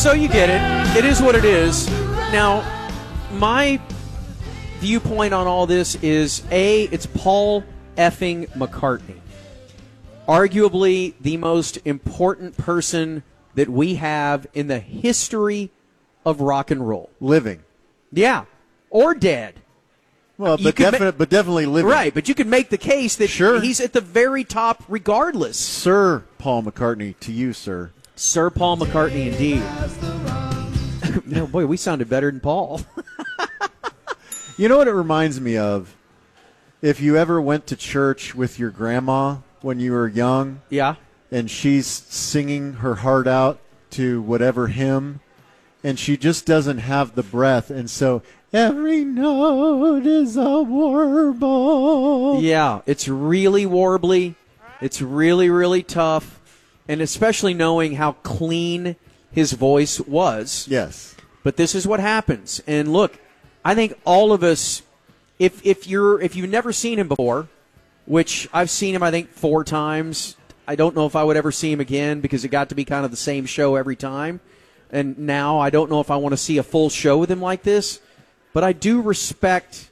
So you get it. It is what it is. Now, my viewpoint on all this is, it's Paul effing McCartney. Arguably the most important person that we have in the history of rock and roll. Living. Yeah. Or dead. Well, but definitely living. Right, but you could make the case that he's at the very top regardless. Sir Paul McCartney, to you, sir. Sir Paul McCartney, indeed. No, boy, we sounded better than Paul. You know what it reminds me of? If you ever went to church with your grandma when you were young. Yeah. And she's singing her heart out to whatever hymn, and she just doesn't have the breath, and so every note is a warble. Yeah, it's really warbly. It's really, really tough, and especially knowing how clean his voice was. Yes. But this is what happens. And look, I think all of us, if you've never seen him before, which I've seen him, I think, 4 times. I don't know if I would ever see him again because it got to be kind of the same show every time. And now I don't know if I want to see a full show with him like this. But I do respect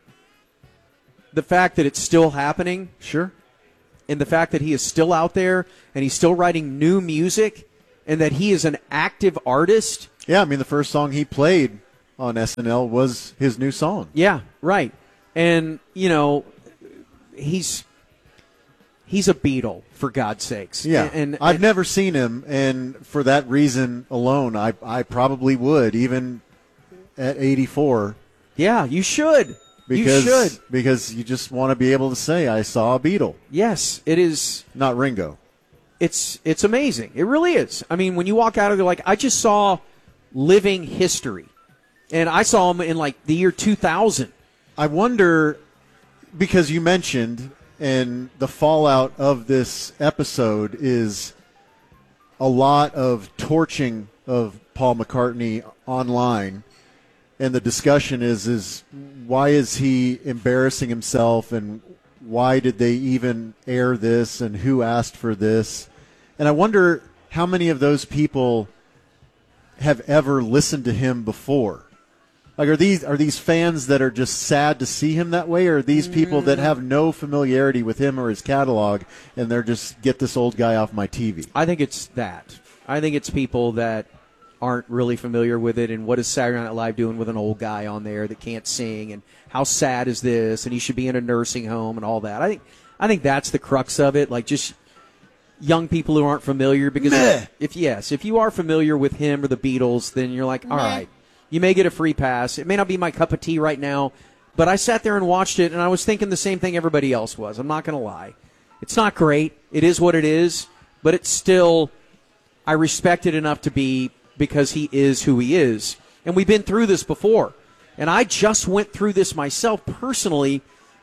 the fact that it's still happening. Sure. And the fact that he is still out there and he's still writing new music and that he is an active artist. Yeah, I mean, the first song he played on SNL was his new song. Yeah, right. And, you know, he's a Beatle, for God's sakes. Yeah, and I've never seen him, and for that reason alone, I probably would, even at 84. Yeah, you should. Because you just want to be able to say, I saw a Beatle. Yes, it is. Not Ringo. It's amazing. It really is. I mean, when you walk out of there, like, I just saw living history, and I saw him in, like, the year 2000. I wonder, because you mentioned, and the fallout of this episode is a lot of torching of Paul McCartney online, and the discussion is why is he embarrassing himself, and why did they even air this, and who asked for this? And I wonder how many of those people have ever listened to him before. Like, are these fans that are just sad to see him that way, or are these people that have no familiarity with him or his catalog, and they're just, get this old guy off my TV? I think it's that. I think it's people that aren't really familiar with it, and what is Saturday Night Live doing with an old guy on there that can't sing, and how sad is this, and he should be in a nursing home and all that. I think that's the crux of it, like just young people who aren't familiar, because if you are familiar with him or the Beatles, then you're like, all right. You may get a free pass. It may not be my cup of tea right now, but I sat there and watched it, and I was thinking the same thing everybody else was. I'm not going to lie. It's not great. It is what it is, but it's still, I respect it enough to be, because he is who he is. And we've been through this before. And I just went through this myself personally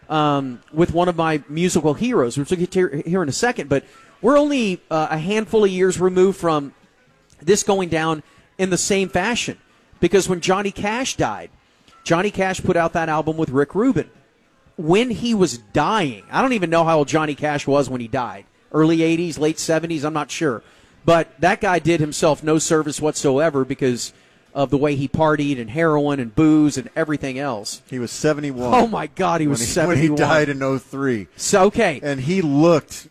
with one of my musical heroes, which we'll get to here in a second. But we're only a handful of years removed from this going down in the same fashion. Because when Johnny Cash died, Johnny Cash put out that album with Rick Rubin. When he was dying, I don't even know how old Johnny Cash was when he died. Early 80s, late 70s, I'm not sure. But that guy did himself no service whatsoever because of the way he partied and heroin and booze and everything else. He was 71. Oh, my God, he was 71. When he died in 03. So, okay. And he looked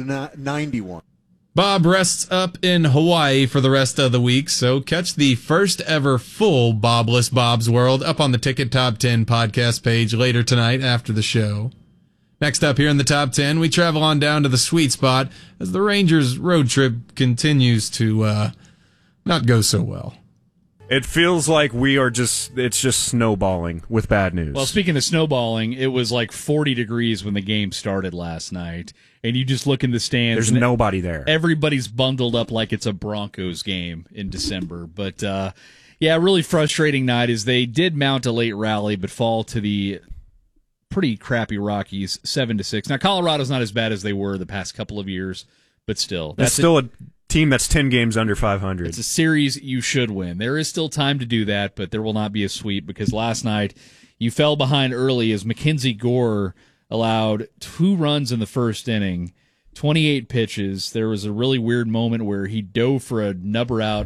91. Bob rests up in Hawaii for the rest of the week, so catch the first ever full Bobless Bob's World up on the Ticket Top 10 podcast page later tonight after the show. Next up here in the Top 10, we travel on down to the sweet spot as the Rangers' road trip continues to not go so well. It feels like it's just snowballing with bad news. Well, speaking of snowballing, it was like 40 degrees when the game started last night, and you just look in the stands. There's nobody there. Everybody's bundled up like it's a Broncos game in December. But, yeah, really frustrating night as they did mount a late rally but fall to the pretty crappy Rockies 7-6. Now, Colorado's not as bad as they were the past couple of years, but still. That's still a team that's 10 games under 500. It's a series you should win. There is still time to do that, but there will not be a sweep because last night you fell behind early as Mackenzie Gore allowed 2 runs in the first inning, 28 pitches. There was a really weird moment where he dove for a number out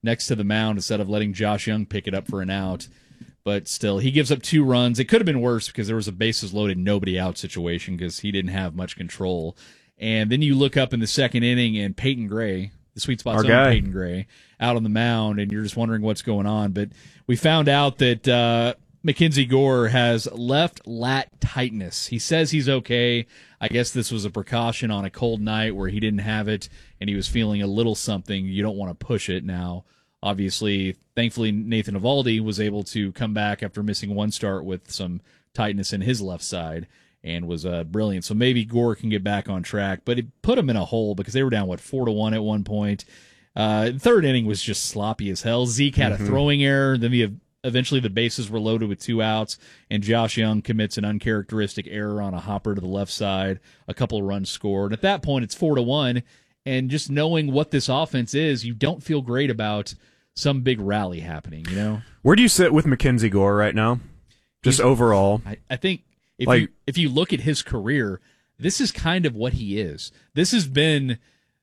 next to the mound instead of letting Josh Young pick it up for an out. But still, he gives up 2 runs. It could have been worse because there was a bases loaded, nobody out situation because he didn't have much control. And then you look up in the second inning and Peyton Gray, the Sweet Spot's own Peyton Gray, out on the mound, and you're just wondering what's going on. But we found out that Mackenzie Gore has left lat tightness. He says he's okay. I guess this was a precaution on a cold night where he didn't have it and he was feeling a little something. You don't want to push it now. Obviously, thankfully, Nathan Eovaldi was able to come back after missing 1 start with some tightness in his left side and was brilliant. So maybe Gore can get back on track, but it put him in a hole because they were down, 4-1 at one point. Third inning was just sloppy as hell. Zeke had a throwing error. Then eventually the bases were loaded with 2 outs, and Josh Young commits an uncharacteristic error on a hopper to the left side. A couple of runs scored. At that point, it's 4-1, and just knowing what this offense is, you don't feel great about some big rally happening, you know? Where do you sit with Mackenzie Gore right now? Just overall. I think if you look at his career, this is kind of what he is. This has been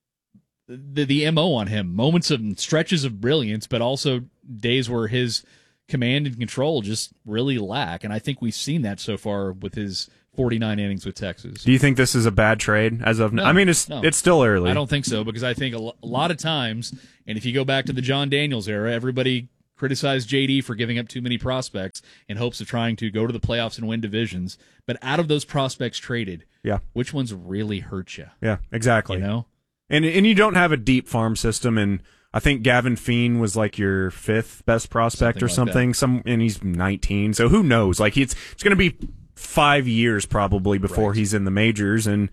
the MO on him. Moments of stretches of brilliance, but also days where his command and control just really lack. And I think we've seen that so far with his 49 innings with Texas. Do you think this is a bad trade as of now? I mean, it's still early. I don't think so, because I think a lot of times, and if you go back to the John Daniels era, everybody criticized JD for giving up too many prospects in hopes of trying to go to the playoffs and win divisions. But out of those prospects traded, which ones really hurt you? Yeah, exactly. You know? And you don't have a deep farm system, and I think Gavin Feen was like your 5th best prospect or something. And he's 19, so who knows? Like it's going to be 5 years probably before he's in the majors. And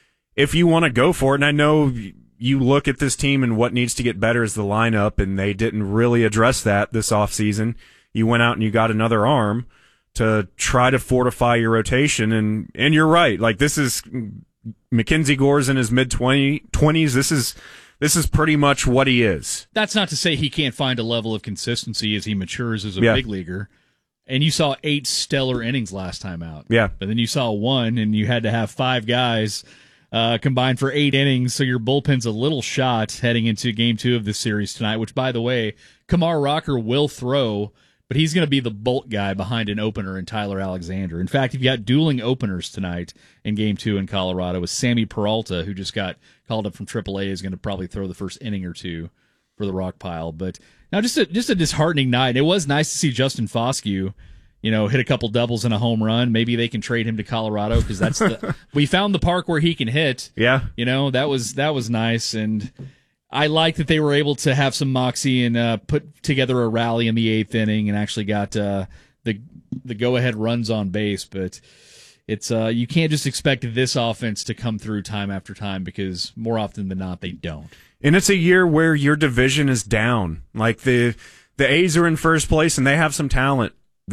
if you want to go for it, and I know you look at this team and what needs to get better is the lineup, and they didn't really address that this offseason. You went out and you got another arm to try to fortify your rotation, and you're right. Like this is Mackenzie Gore's in his mid-20s. This is pretty much what he is. That's not to say he can't find a level of consistency as he matures as a big leaguer. And you saw 8 stellar innings last time out. Yeah. But then you saw 1, and you had to have 5 guys combined for 8 innings, so your bullpen's a little shot heading into Game 2 of this series tonight, which, by the way, Kumar Rocker will throw, but he's going to be the bolt guy behind an opener in Tyler Alexander. In fact, you've got dueling openers tonight in Game 2 in Colorado with Sammy Peralta, who just got called up from AAA, is going to probably throw the first inning or 2 for the Rock Pile. But now just a disheartening night. It was nice to see Justin Foscue, hit a couple doubles and a home run. Maybe they can trade him to Colorado because that's we found the park where he can hit. Yeah. That was nice. And I like that they were able to have some moxie and put together a rally in the 8th inning and actually got the go-ahead runs on base. But it's you can't just expect this offense to come through time after time because more often than not they don't. And it's a year where your division is down. Like the A's are in first place and they have some talent.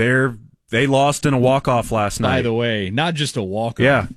They lost in a walk-off last night. By the way, not just a walk-off. Yeah.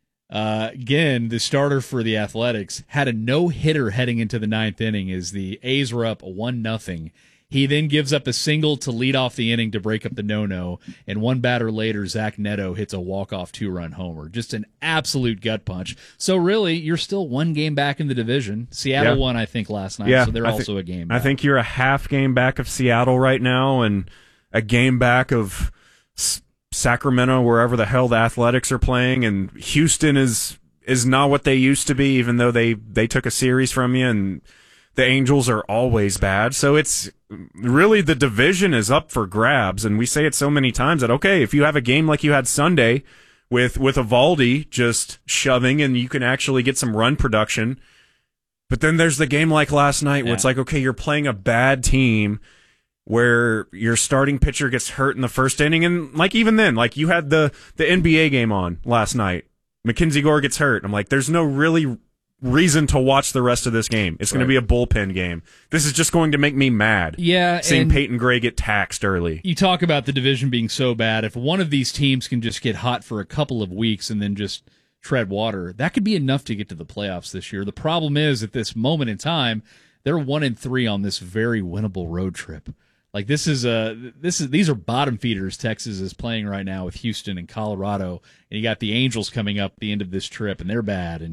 Again, the starter for the Athletics had a no-hitter heading into the 9th inning as the A's were up 1-0. He then gives up a single to lead off the inning to break up the no-no, and one batter later, Zach Neto hits a walk-off 2-run homer. Just an absolute gut punch. So really, you're still 1 game back in the division. Seattle won, I think, last night, so they're also a game back. I think you're a half game back of Seattle right now, and a game back of Sacramento, wherever the hell the Athletics are playing, and Houston is not what they used to be, even though they took a series from you, and the Angels are always bad. So it's really the division is up for grabs, and we say it so many times that, okay, if you have a game like you had Sunday with Eovaldi just shoving and you can actually get some run production, but then there's the game like last night where it's like, okay, you're playing a bad team where your starting pitcher gets hurt in the first inning, and like even then, like you had the NBA game on last night. Mackenzie Gore gets hurt. I'm like, there's no really reason to watch the rest of this game. It's going to be a bullpen game. This is just going to make me mad. Yeah, seeing Peyton Gray get taxed early. You talk about the division being so bad. If one of these teams can just get hot for a couple of weeks and then just tread water, that could be enough to get to the playoffs this year. The problem is, at this moment in time, they're 1-3 on this very winnable road trip. Like these are bottom feeders Texas is playing right now with Houston and Colorado, and you got the Angels coming up at the end of this trip, and they're bad. And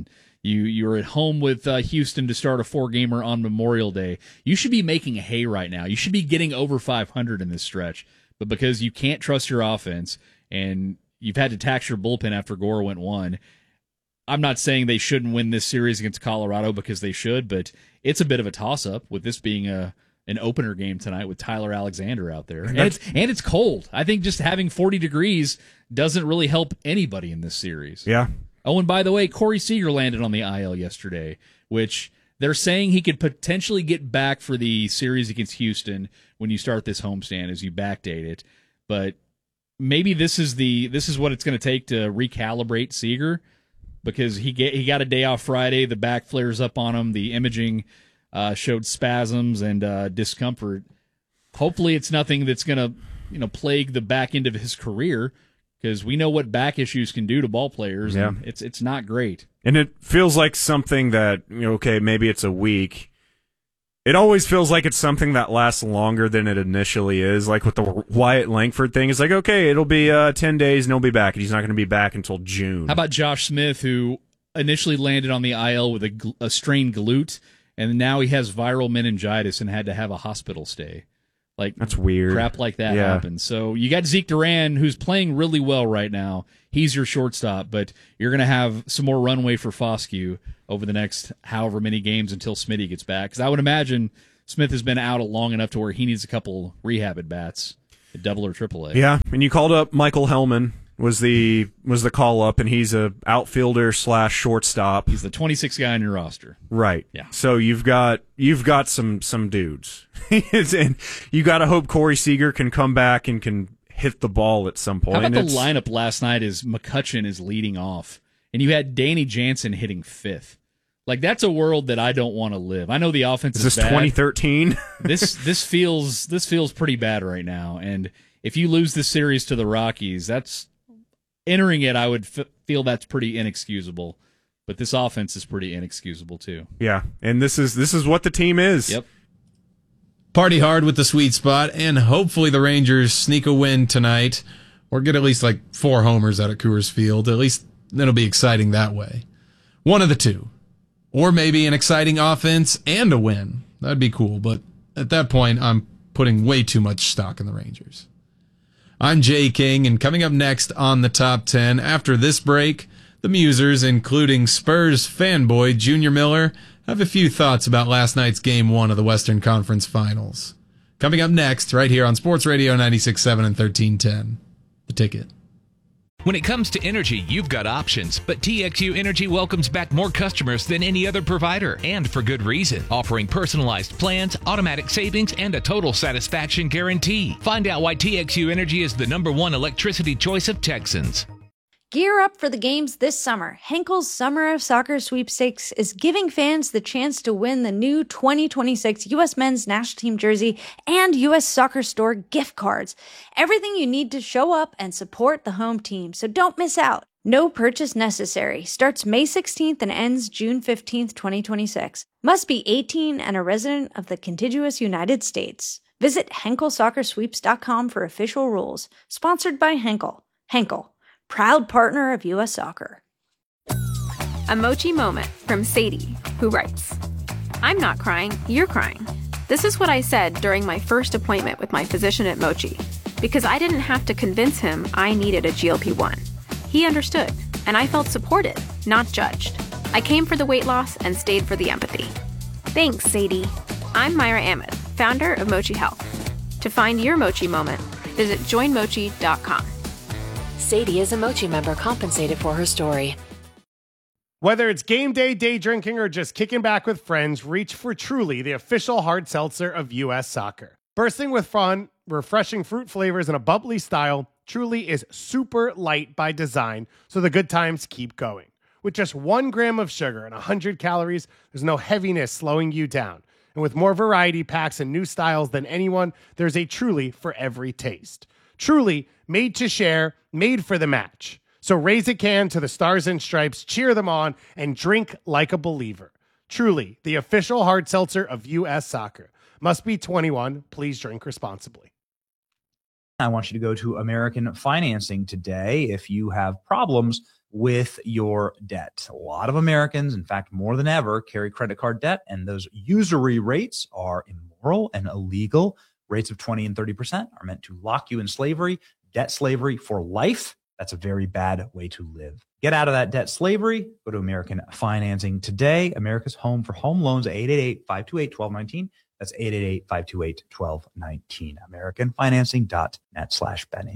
You're at home with Houston to start a 4-gamer on Memorial Day. You should be making hay right now. You should be getting over 500 in this stretch. But because you can't trust your offense and you've had to tax your bullpen after Gore went 1, I'm not saying they shouldn't win this series against Colorado because they should, but it's a bit of a toss-up with this being an opener game tonight with Tyler Alexander out there. And it's cold. I think just having 40 degrees doesn't really help anybody in this series. Yeah. Oh, and by the way, Corey Seager landed on the IL yesterday, which they're saying he could potentially get back for the series against Houston when you start this homestand as you backdate it. But maybe this is what it's going to take to recalibrate Seager, because he got a day off Friday. The back flares up on him. The imaging showed spasms and discomfort. Hopefully, it's nothing that's going to plague the back end of his career, because we know what back issues can do to ball players. Yeah. And it's not great. And it feels like something that, okay, maybe it's a week. It always feels like it's something that lasts longer than it initially is. Like with the Wyatt Langford thing, it's like, okay, it'll be 10 days and he'll be back. And he's not going to be back until June. How about Josh Smith, who initially landed on the IL with a strained glute, and now he has viral meningitis and had to have a hospital stay? Like, that's weird. Crap like that happens. So you got Zeke Duran, who's playing really well right now. He's your shortstop, but you're going to have some more runway for Foscue over the next however many games until Smitty gets back. Because I would imagine Smith has been out long enough to where he needs a couple rehab at bats at Double or Triple A. Yeah, and you called up Michael Hellman. Was the call up, and he's a outfielder / shortstop. He's the 26th guy on your roster. Right. Yeah. So you've got some dudes. And you got to hope Corey Seager can come back and can hit the ball at some point. How about the lineup last night is McCutchen is leading off, and you had Danny Jansen hitting 5th. Like, that's a world that I don't want to live. I know the offense is bad. 2013? This feels pretty bad right now, and if you lose this series to the Rockies, that's entering it. I would feel that's pretty inexcusable, but this offense is pretty inexcusable too. Yeah, and this is what the team is. Yep. Party hard with the sweet spot, and hopefully the Rangers sneak a win tonight, or get at least like 4 homers out at Coors Field. At least it'll be exciting that way. One of the two. Or maybe an exciting offense and a win. That'd be cool, but at that point, I'm putting way too much stock in the Rangers. I'm Jay King, and coming up next on the Top 10, after this break, the Musers, including Spurs fanboy Junior Miller, have a few thoughts about last night's Game 1 of the Western Conference Finals. Coming up next, right here on Sports Radio 96.7 and 1310. The Ticket. When it comes to energy, you've got options, but TXU Energy welcomes back more customers than any other provider, and for good reason, offering personalized plans, automatic savings, and a total satisfaction guarantee. Find out why TXU Energy is the #1 electricity choice of Texans. Gear up for the games this summer. Henkel's Summer of Soccer Sweepstakes is giving fans the chance to win the new 2026 U.S. Men's National Team jersey and U.S. Soccer Store gift cards. Everything you need to show up and support the home team, so don't miss out. No purchase necessary. Starts May 16th and ends June 15th, 2026. Must be 18 and a resident of the contiguous United States. Visit HenkelSoccerSweeps.com for official rules. Sponsored by Henkel. Henkel, proud partner of U.S. Soccer. A Mochi moment from Sadie, who writes, I'm not crying, you're crying. This is what I said during my first appointment with my physician at Mochi, because I didn't have to convince him I needed a GLP-1. He understood, and I felt supported, not judged. I came for the weight loss and stayed for the empathy. Thanks, Sadie. I'm Myra Ahmed, founder of Mochi Health. To find your Mochi moment, visit joinmochi.com. Sadie is a Mochi member compensated for her story. Whether it's game day, day drinking, or just kicking back with friends, reach for Truly, the official hard seltzer of U.S. Soccer. Bursting with fun, refreshing fruit flavors, and a bubbly style, Truly is super light by design, so the good times keep going. With just 1 gram of sugar and 100 calories, there's no heaviness slowing you down. And with more variety packs and new styles than anyone, there's a Truly for every taste. Truly, made to share, made for the match. So raise a can to the Stars and Stripes, cheer them on, and drink like a believer. Truly, the official hard seltzer of U.S. Soccer. Must be 21. Please drink responsibly. I want you to go to American Financing today if you have problems with your debt. A lot of Americans, in fact, more than ever, carry credit card debt, and those usury rates are immoral and illegal. Rates of 20 and 30% are meant to lock you in slavery, debt slavery for life. That's a very bad way to live. Get out of that debt slavery. Go to American Financing today. America's home for home loans, 888-528-1219. That's 888-528-1219. AmericanFinancing.net/Benny.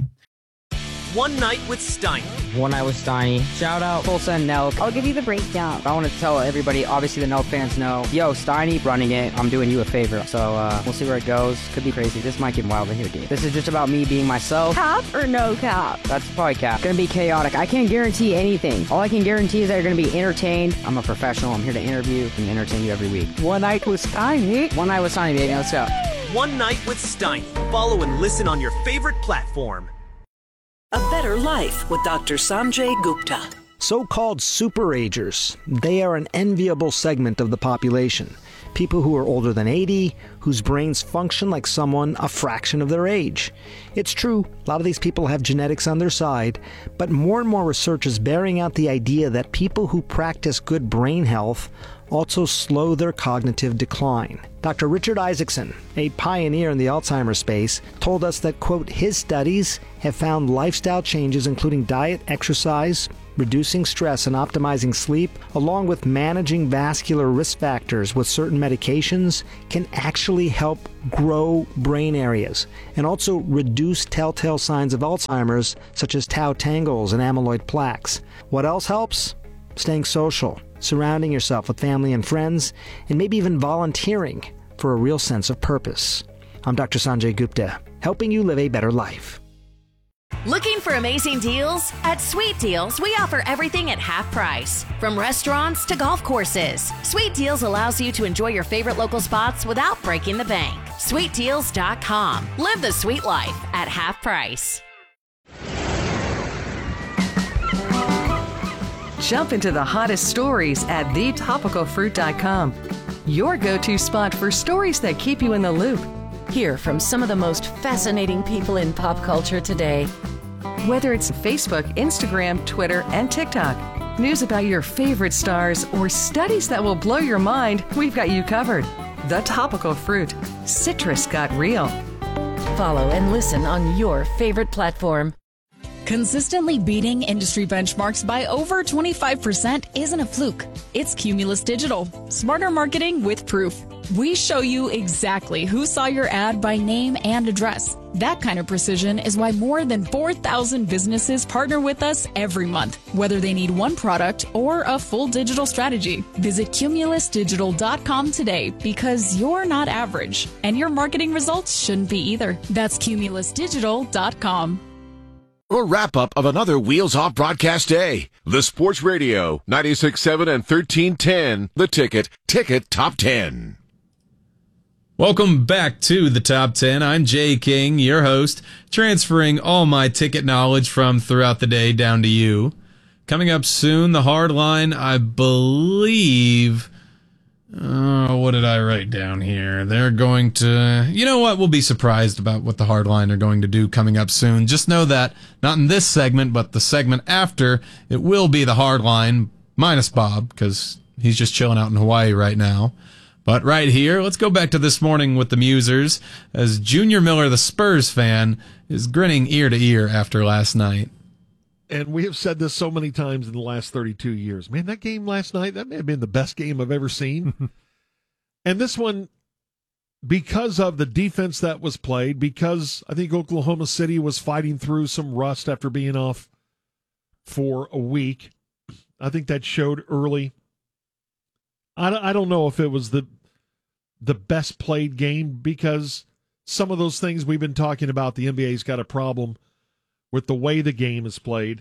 One Night with Steiny. One Night with Steiny. Shout out Full Send Nelk. I'll give you the breakdown. I want to tell everybody, obviously the Nelk fans know, yo, Steiny running it. I'm doing you a favor. So we'll see where it goes. Could be crazy. This might get wild in here, dude. This is just about me being myself. Cap or no cap? That's probably cap. Gonna be chaotic. I can't guarantee anything. All I can guarantee is that you're gonna be entertained. I'm a professional. I'm here to interview and entertain you every week. One Night with Steiny. One Night with Steiny, baby. Let's go. One Night with Steiny. Follow and listen on your favorite platform. A Better Life with Dr. Sanjay Gupta. So-called superagers. They are an enviable segment of the population. People who are older than 80, whose brains function like someone a fraction of their age. It's true, a lot of these people have genetics on their side, but more and more research is bearing out the idea that people who practice good brain health also slow their cognitive decline. Dr. Richard Isaacson, a pioneer in the Alzheimer's space, told us that, quote, his studies have found lifestyle changes including diet, exercise, reducing stress and optimizing sleep, along with managing vascular risk factors with certain medications, can actually help grow brain areas and also reduce telltale signs of Alzheimer's such as tau tangles and amyloid plaques. What else helps? Staying social, surrounding yourself with family and friends, and maybe even volunteering for a real sense of purpose. I'm Dr. Sanjay Gupta, helping you live a better life. Looking for amazing deals? At Sweet Deals, we offer everything at half price. From restaurants to golf courses, Sweet Deals allows you to enjoy your favorite local spots without breaking the bank. SweetDeals.com. Live the sweet life at half price. Jump into the hottest stories at thetopicalfruit.com. Your go-to spot for stories that keep you in the loop. Hear from some of the most fascinating people in pop culture today. Whether it's Facebook, Instagram, Twitter, and TikTok, news about your favorite stars, or studies that will blow your mind, we've got you covered. The Topical Fruit. Citrus got real. Follow and listen on your favorite platform. Consistently beating industry benchmarks by over 25% isn't a fluke. It's Cumulus Digital. Smarter marketing with proof. We show you exactly who saw your ad by name and address. That kind of precision is why more than 4,000 businesses partner with us every month, whether they need one product or a full digital strategy. Visit cumulusdigital.com today because you're not average, and your marketing results shouldn't be either. That's cumulusdigital.com. A wrap-up of another Wheels Off broadcast day. The Sports Radio, 96.7 and 1310. The Ticket Top 10. Welcome back to the Top 10. I'm Jay King, your host, transferring all my ticket knowledge from throughout the day down to you. Coming up soon, the hard line, I believe... what did I write down here? They're going to... You know what? We'll be surprised about what the hard line are going to do coming up soon. Just know that, not in this segment, but the segment after, it will be the hard line, minus Bob, because he's just chilling out in Hawaii right now. But right here, let's go back to this morning with the Musers, as Junior Miller, the Spurs fan, is grinning ear to ear after last night. And we have said this so many times in the last 32 years. Man, that game last night, that may have been the best game I've ever seen. And this one, because of the defense that was played, because I think Oklahoma City was fighting through some rust after being off for a week, I think that showed early. I don't know if it was the best played game, because some of those things we've been talking about, the NBA's got a problem with the way the game is played.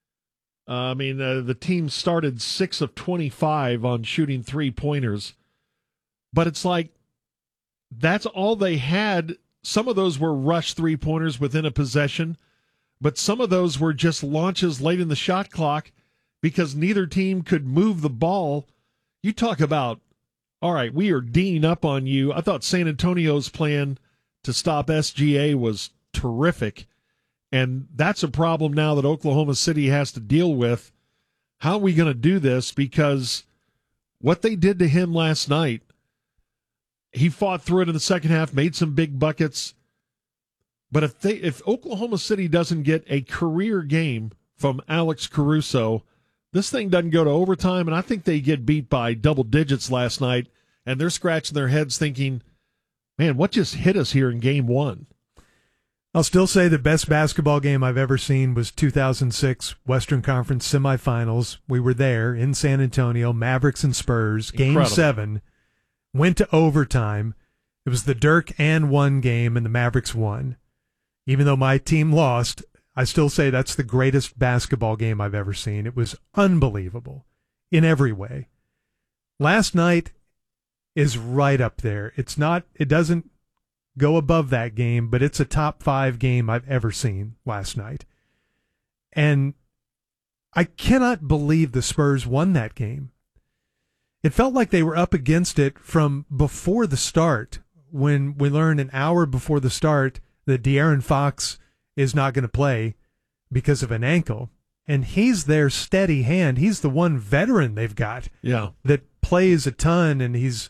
The team started 6 of 25 on shooting three-pointers, but it's like that's all they had. Some of those were rush three-pointers within a possession, but some of those were just launches late in the shot clock because neither team could move the ball. You talk about, all right, we are D'ing up on you. I thought San Antonio's plan to stop SGA was terrific. And that's a problem now that Oklahoma City has to deal with. how are we going to do this? Because what they did to him last night, he fought through it in the second half, made some big buckets. But if Oklahoma City doesn't get a career game from Alex Caruso, this thing doesn't go to overtime, and I think they get beat by double digits last night, and they're scratching their heads thinking, man, what just hit us here in game one? I'll still say the best basketball game I've ever seen was 2006 Western Conference semifinals. We were there in San Antonio, Mavericks and Spurs, Game Incredible. 7, went to overtime. It was the Dirk and one game, and the Mavericks won. Even though my team lost, I still say that's the greatest basketball game I've ever seen. It was unbelievable in every way. Last night is right up there. It doesn't go above that game, but it's a top 5 game I've ever seen last night. And I cannot believe the Spurs won that game. It felt like they were up against it from before the start, when we learned an hour before the start that De'Aaron Fox is not going to play because of an ankle. And he's their steady hand. He's the one veteran they've got that plays a ton, and he's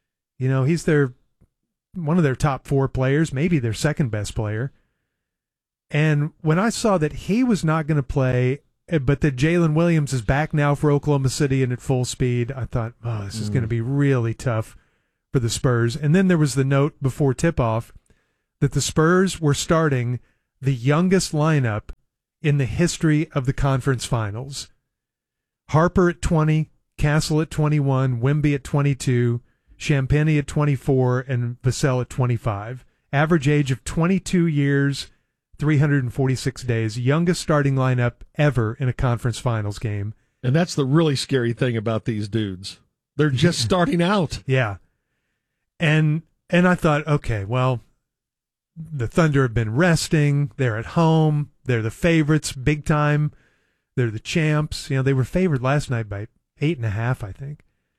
one of their top 4 players, maybe their second best player. And when I saw that he was not going to play, but that Jalen Williams is back now for Oklahoma City and at full speed, I thought, oh, this is going to be really tough for the Spurs. And then there was the note before tip-off that the Spurs were starting the youngest lineup in the history of the conference finals. Harper at 20, Castle at 21, Wemby at 22, Champagnie at 24, and Vassell at 25. Average age of 22 years, 346 days. Youngest starting lineup ever in a conference finals game. And that's the really scary thing about these dudes. They're just starting out. Yeah. And I thought, okay, well, the Thunder have been resting. They're at home. They're the favorites big time. They're the champs. They were favored last night by 8.5, I think.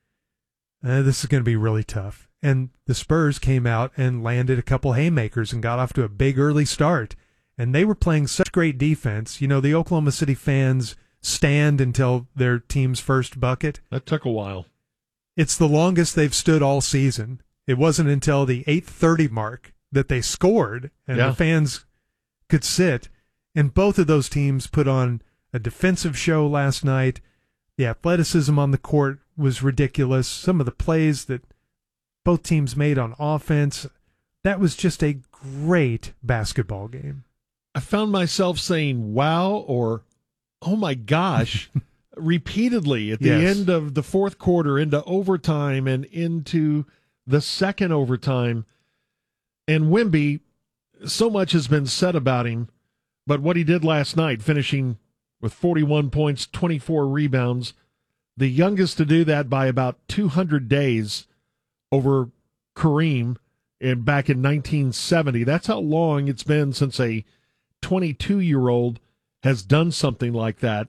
This is going to be really tough. And the Spurs came out and landed a couple haymakers and got off to a big early start. And they were playing such great defense. The Oklahoma City fans stand until their team's first bucket. That took a while. It's the longest they've stood all season. It wasn't until the 8:30 mark that they scored and the fans could sit. And both of those teams put on a defensive show last night. The athleticism on the court was ridiculous. Some of the plays that both teams made on offense, that was just a great basketball game. I found myself saying wow or oh my gosh repeatedly at the end of the fourth quarter, into overtime and into the second overtime. And Wemby, so much has been said about him, but what he did last night, finishing with 41 points, 24 rebounds, the youngest to do that by about 200 days over Kareem back in 1970. That's how long it's been since a 22-year-old has done something like that.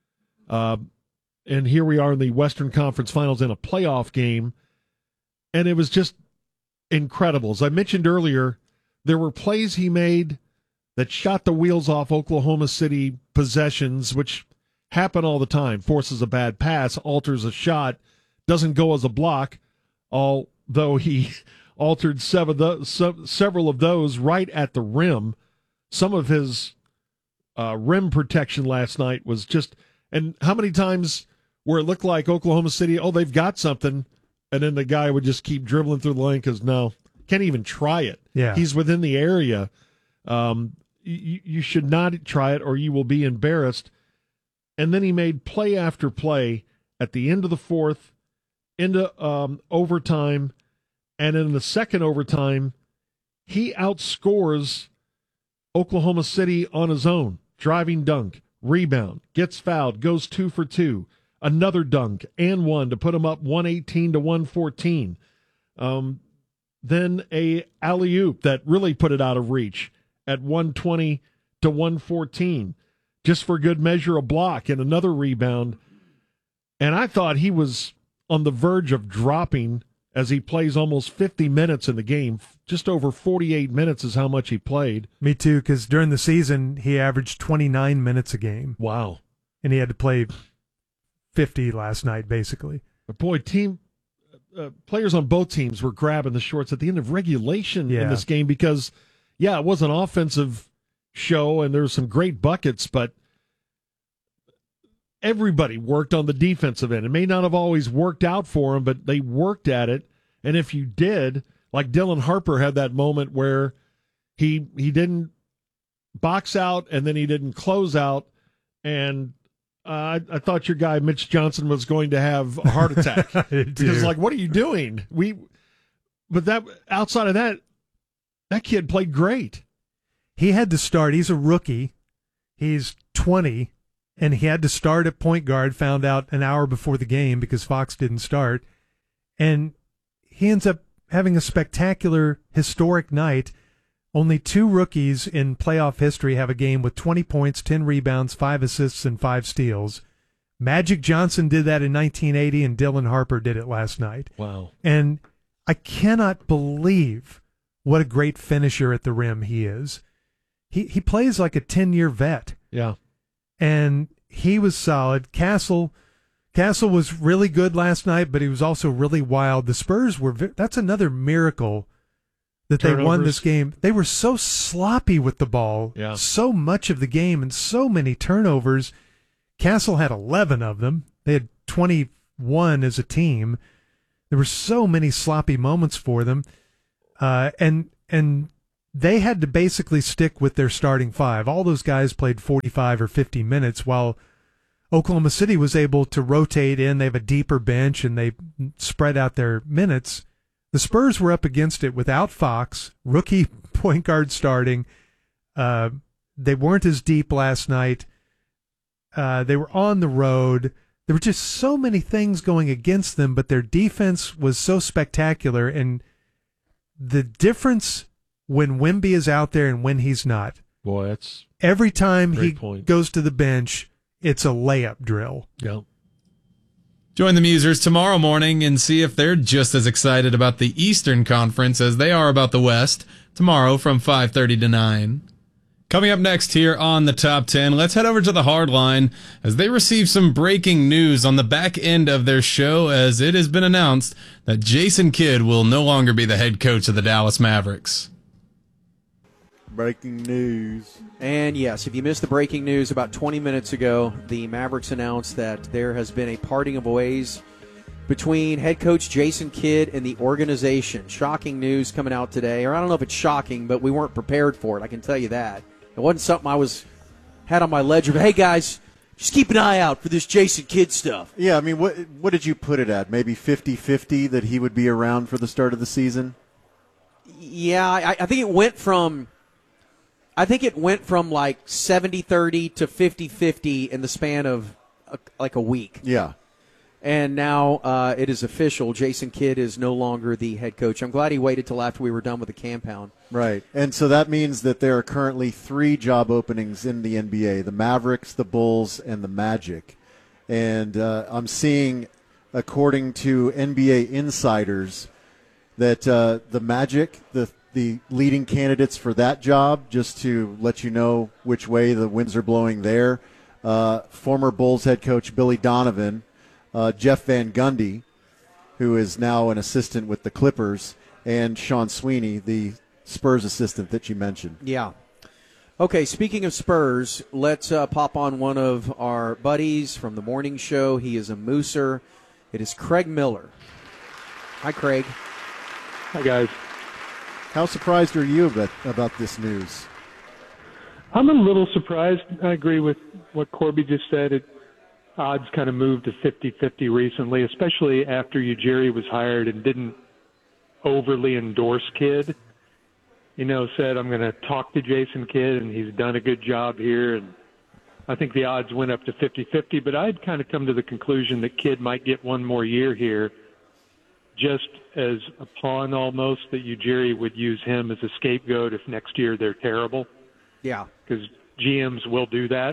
And here we are in the Western Conference Finals in a playoff game, and it was just incredible. As I mentioned earlier, there were plays he made that shot the wheels off Oklahoma City possessions, which happen all the time. Forces a bad pass, alters a shot, doesn't go as a block, although he altered several of those right at the rim. Some of his rim protection last night was just, and how many times where it looked like Oklahoma City, they've got something, and then the guy would just keep dribbling through the lane because no, can't even try it. Yeah. He's within the area. You should not try it or you will be embarrassed. And then he made play after play at the end of the fourth, into overtime, and in the second overtime, he outscores Oklahoma City on his own. Driving dunk, rebound, gets fouled, goes 2 for 2, another dunk, and one to put him up 118 to 114. Then a alley-oop that really put it out of reach at 120 to 114. Just for good measure, a block and another rebound. And I thought he was on the verge of dropping as he plays almost 50 minutes in the game. Just over 48 minutes is how much he played. Me too, because during the season, he averaged 29 minutes a game. Wow. And he had to play 50 last night, basically. But boy, players on both teams were grabbing the shorts at the end of regulation in this game because, it was an offensive show and there were some great buckets, but everybody worked on the defensive end. It may not have always worked out for them, but they worked at it. And if you did, like Dylan Harper had that moment where he didn't box out and then he didn't close out, and I thought your guy Mitch Johnson was going to have a heart attack because, like, what are you doing? But that outside of that kid played great. He had to start. He's a rookie. He's 20, and he had to start at point guard. Found out an hour before the game because Fox didn't start, and he ends up having a spectacular, historic night. Only 2 rookies in playoff history have a game with 20 points, 10 rebounds, 5 assists, and 5 steals. Magic Johnson did that in 1980, and Dylan Harper did it last night. Wow. And I cannot believe what a great finisher at the rim he is. He plays like a 10-year vet. Yeah. And he was solid. Castle was really good last night, but he was also really wild. The Spurs that's another miracle that Turnovers. They won this game. They were so sloppy with the ball, so much of the game, and so many turnovers. Castle had 11 of them. They had 21 as a team. There were so many sloppy moments for them, and they had to basically stick with their starting 5. All those guys played 45 or 50 minutes, while Oklahoma City was able to rotate in. They have a deeper bench, and they spread out their minutes. The Spurs were up against it without Fox, rookie point guard starting. They weren't as deep last night. They were on the road. There were just so many things going against them, but their defense was so spectacular. And the difference when Wemby is out there and when he's not. Boy, that's every time he point. Goes to the bench, it's a layup drill. Yeah. Join the Musers tomorrow morning and see if they're just as excited about the Eastern Conference as they are about the West tomorrow from 5:30 to 9. Coming up next here on the Top 10, let's head over to the Hard Line as they receive some breaking news on the back end of their show, as it has been announced that Jason Kidd will no longer be the head coach of the Dallas Mavericks. Breaking news. And yes, if you missed the breaking news, about 20 minutes ago, the Mavericks announced that there has been a parting of ways between head coach Jason Kidd and the organization. Shocking news coming out today. Or I don't know if it's shocking, but we weren't prepared for it, I can tell you that. It wasn't something I had on my ledger. But hey, guys, just keep an eye out for this Jason Kidd stuff. Yeah, I mean, what did you put it at? Maybe 50-50 that he would be around for the start of the season? Yeah, I think it went from like 70-30 to 50-50 in the span of like a week. Yeah. And now it is official. Jason Kidd is no longer the head coach. I'm glad he waited till after we were done with the compound. Right. And so that means that there are currently 3 job openings in the NBA, the Mavericks, the Bulls, and the Magic. And I'm seeing, according to NBA insiders, that the Magic, the leading candidates for that job, just to let you know which way the winds are blowing there, former Bulls head coach Billy Donovan, Jeff Van Gundy, who is now an assistant with the Clippers, and Sean Sweeney, the Spurs assistant that you mentioned. Yeah. Okay, speaking of Spurs, let's pop on one of our buddies from the morning show. He is a Mooser. It is Craig Miller. Hi, Craig. Hi, guys. How surprised are you about this news? I'm a little surprised. I agree with what Corby just said. Odds kind of moved to 50-50 recently, especially after Ujiri was hired and didn't overly endorse Kidd. Said, I'm going to talk to Jason Kidd, and he's done a good job here. And I think the odds went up to 50-50, but I'd kind of come to the conclusion that Kidd might get one more year here, just as a pawn almost, that Ujiri would use him as a scapegoat if next year they're terrible. Yeah. Because GMs will do that.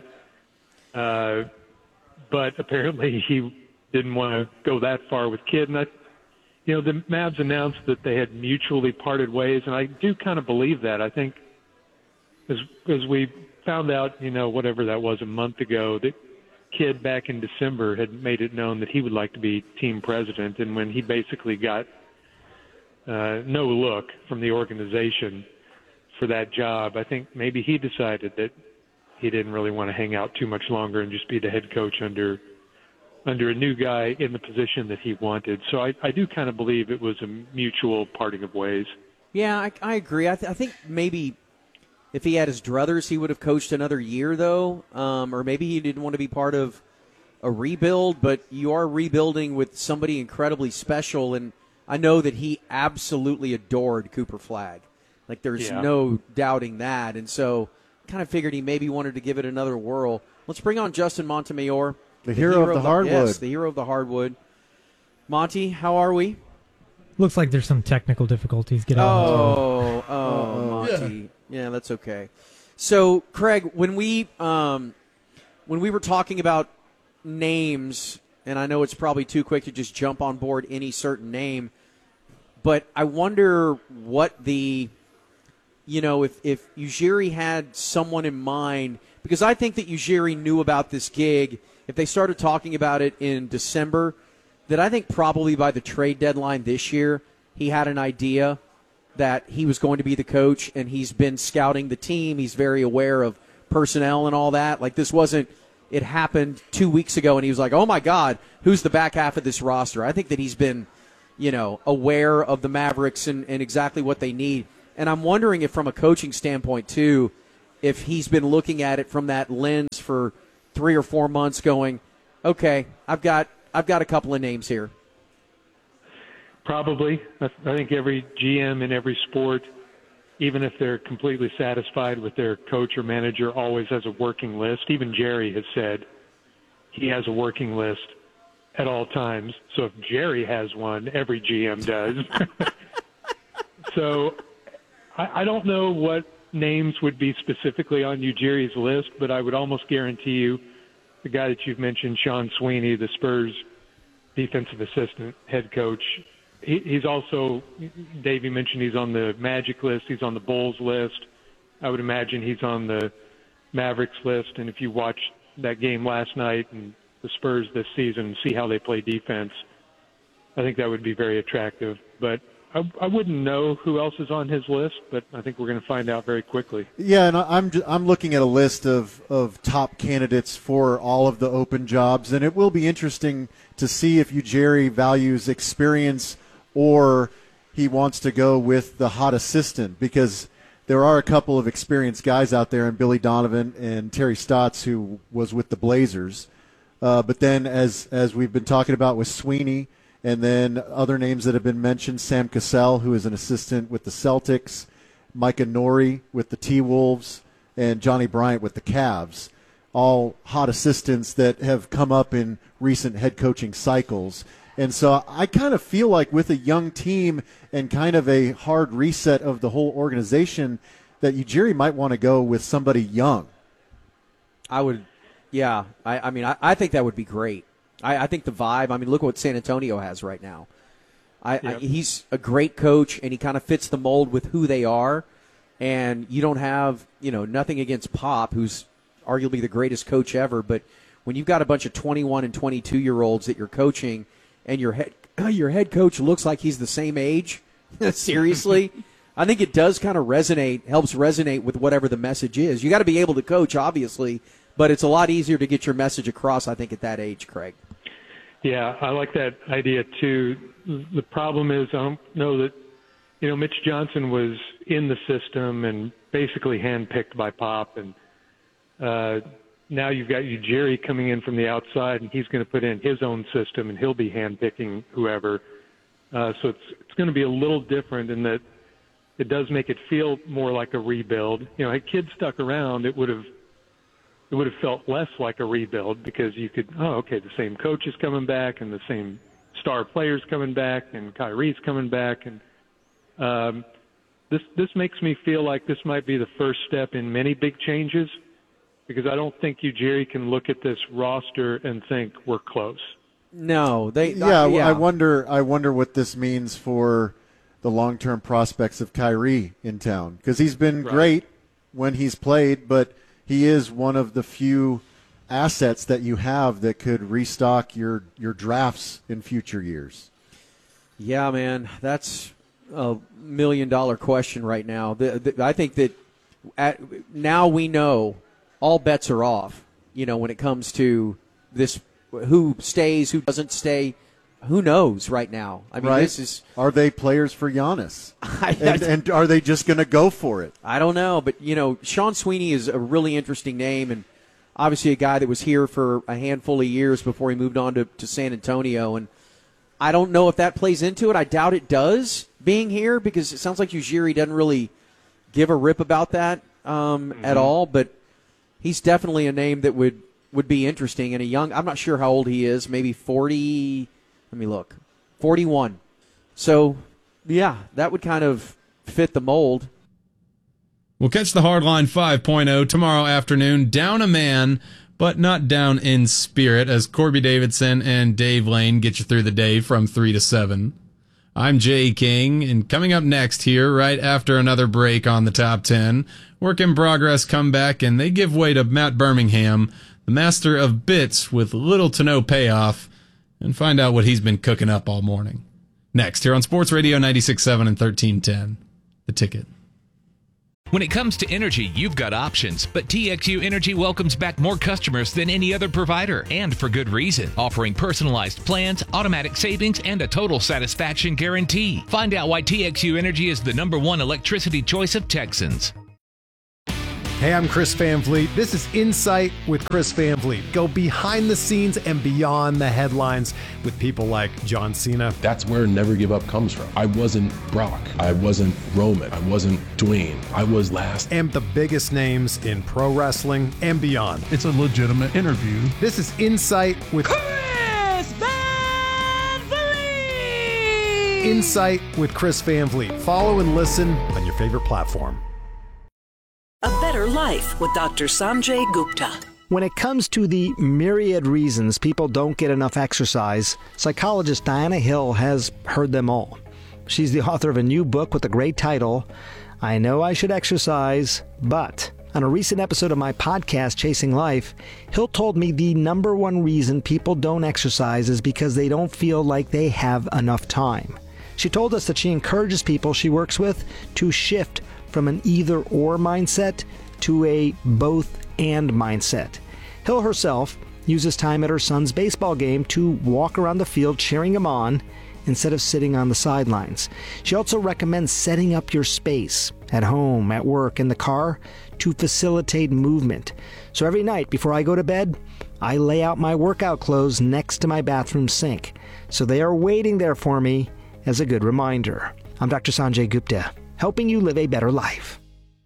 But apparently he didn't want to go that far with Kidd. And the Mavs announced that they had mutually parted ways, and I do kind of believe that. I think as we found out, whatever that was a month ago, that Kidd back in December had made it known that he would like to be team president, and when he basically got no look from the organization for that job, I think maybe he decided that he didn't really want to hang out too much longer and just be the head coach under a new guy in the position that he wanted. So I do kind of believe it was a mutual parting of ways. Yeah, I agree. I think maybe if he had his druthers, he would have coached another year, though. Or maybe he didn't want to be part of a rebuild, but you are rebuilding with somebody incredibly special, and I know that he absolutely adored Cooper Flagg. Like, there's no doubting that. And so kind of figured he maybe wanted to give it another whirl. Let's bring on Justin Montemayor. The hero of the hardwood. Yes, the hero of the hardwood. Monty, how are we? Looks like there's some technical difficulties. Get out. Monty. Yeah, that's okay. So, Craig, when we were talking about names, and I know it's probably too quick to just jump on board any certain name, but I wonder what if Ujiri had someone in mind, because I think that Ujiri knew about this gig. If they started talking about it in December, that I think probably by the trade deadline this year, he had an idea that he was going to be the coach, and he's been scouting the team. He's very aware of personnel and all that. Like, this wasn't, it happened 2 weeks ago, and he was like, oh, my God, who's the back half of this roster? I think that he's been, aware of the Mavericks and exactly what they need. And I'm wondering if from a coaching standpoint, too, if he's been looking at it from that lens for 3 or 4 months going, okay, I've got a couple of names here. Probably. I think every GM in every sport, even if they're completely satisfied with their coach or manager, always has a working list. Even Jerry has said he has a working list at all times. So if Jerry has one, every GM does. So I don't know what names would be specifically on Ujiri's list, but I would almost guarantee you the guy that you've mentioned, Sean Sweeney, the Spurs defensive assistant head coach, he's also, Davey mentioned he's on the Magic list, he's on the Bulls list. I would imagine he's on the Mavericks list, and if you watch that game last night and the Spurs this season and see how they play defense, I think that would be very attractive. But I wouldn't know who else is on his list, but I think we're going to find out very quickly. Yeah, and I'm looking at a list of top candidates for all of the open jobs, and it will be interesting to see if Ujiri values experience or he wants to go with the hot assistant, because there are a couple of experienced guys out there, and Billy Donovan and Terry Stotts, who was with the Blazers. But then, as we've been talking about with Sweeney, and then other names that have been mentioned, Sam Cassell, who is an assistant with the Celtics, Micah Nori with the T-Wolves, and Johnny Bryant with the Cavs, all hot assistants that have come up in recent head coaching cycles. And so I kind of feel like with a young team and kind of a hard reset of the whole organization that Ujiri might want to go with somebody young. I would, yeah. I think that would be great. I think the vibe, look what San Antonio has right now. He's a great coach, and he kind of fits the mold with who they are. And you don't have, nothing against Pop, who's arguably the greatest coach ever. But when you've got a bunch of 21 and 22-year-olds that you're coaching, and your head coach looks like he's the same age, seriously, I think it does kind of helps resonate with whatever the message is. You got to be able to coach, obviously, but it's a lot easier to get your message across, I think, at that age, Craig. Yeah, I like that idea, too. The problem is I don't know that, Mitch Johnson was in the system and basically handpicked by Pop, and now you've got Ujiri coming in from the outside, and he's going to put in his own system, and he'll be handpicking whoever. So it's going to be a little different in that it does make it feel more like a rebuild. Had kids stuck around, it would have felt less like a rebuild, because you could, the same coach is coming back, and the same star players coming back, and Kyrie's coming back, and this makes me feel like this might be the first step in many big changes, because I don't think Ujiri can look at this roster and think we're close. No, I wonder what this means for the long-term prospects of Kyrie in town, because he's been great when he's played, but he is one of the few assets that you have that could restock your drafts in future years? Yeah, man, that's a $1 million question right now. I think that now we know all bets are off, when it comes to this, who stays, who doesn't stay. Who knows right now? I mean, this is. Are they players for Giannis? and are they just going to go for it? I don't know, but Sean Sweeney is a really interesting name, and obviously a guy that was here for a handful of years before he moved on to San Antonio. And I don't know if that plays into it. I doubt it does, being here, because it sounds like Ujiri doesn't really give a rip about that at all. But he's definitely a name that would be interesting. And I'm not sure how old he is, maybe 40. Let me look. 41. So, yeah, that would kind of fit the mold. We'll catch the Hardline 5.0 tomorrow afternoon. Down a man, but not down in spirit, as Corby Davidson and Dave Lane get you through the day from 3 to 7. I'm Jay King, and coming up next here, right after another break on the Top 10, Work in Progress come back, and they give way to Matt Birmingham, the master of bits with little to no payoff, and find out what he's been cooking up all morning. Next, here on Sports Radio 96.7 and 1310, The Ticket. When it comes to energy, you've got options, but TXU Energy welcomes back more customers than any other provider, and for good reason, offering personalized plans, automatic savings, and a total satisfaction guarantee. Find out why TXU Energy is the #1 electricity choice of Texans. Hey, I'm Chris Van Vliet. This is Insight with Chris Van Vliet. Go behind the scenes and beyond the headlines with people like John Cena. That's where Never Give Up comes from. I wasn't Brock. I wasn't Roman. I wasn't Dwayne. I was last. And the biggest names in pro wrestling and beyond. It's a legitimate interview. This is Insight with Chris Van Vliet. Insight with Chris Van Vliet. Follow and listen on your favorite platform. A Better Life with Dr. Sanjay Gupta. When it comes to the myriad reasons people don't get enough exercise, psychologist Diana Hill has heard them all. She's the author of a new book with a great title, I Know I Should Exercise, But. On a recent episode of my podcast, Chasing Life, Hill told me the #1 reason people don't exercise is because they don't feel like they have enough time. She told us that she encourages people she works with to shift from an either-or mindset to a both-and mindset. Hill herself uses time at her son's baseball game to walk around the field cheering him on instead of sitting on the sidelines. She also recommends setting up your space at home, at work, in the car to facilitate movement. So every night before I go to bed, I lay out my workout clothes next to my bathroom sink, so they are waiting there for me as a good reminder. I'm Dr. Sanjay Gupta, helping you live a better life.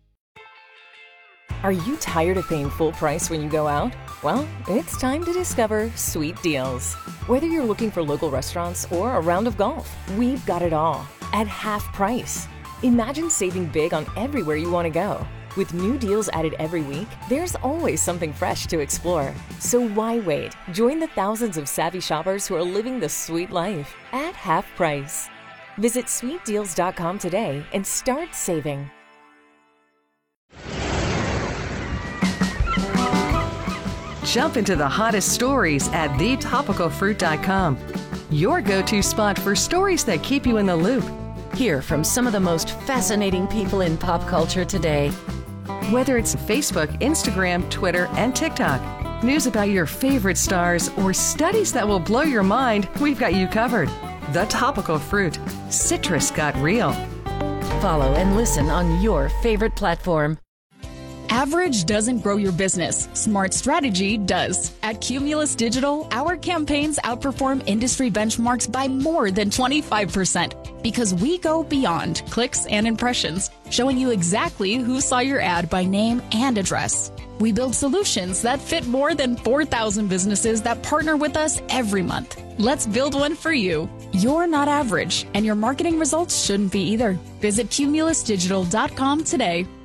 Are you tired of paying full price when you go out? Well, it's time to discover Sweet Deals. Whether you're looking for local restaurants or a round of golf, we've got it all at half price. Imagine saving big on everywhere you want to go. With new deals added every week, there's always something fresh to explore. So why wait? Join the thousands of savvy shoppers who are living the sweet life at half price. Visit sweetdeals.com today and start saving. Jump into the hottest stories at thetopicalfruit.com. Your go-to spot for stories that keep you in the loop. Hear from some of the most fascinating people in pop culture today. Whether it's Facebook, Instagram, Twitter, and TikTok, news about your favorite stars, or studies that will blow your mind, we've got you covered. The Topical Fruit. Citrus got real. Follow and listen on your favorite platform. Average doesn't grow your business. Smart strategy does. At Cumulus Digital, our campaigns outperform industry benchmarks by more than 25% because we go beyond clicks and impressions, showing you exactly who saw your ad by name and address. We build solutions that fit more than 4,000 businesses that partner with us every month. Let's build one for you. You're not average, and your marketing results shouldn't be either. Visit cumulusdigital.com today.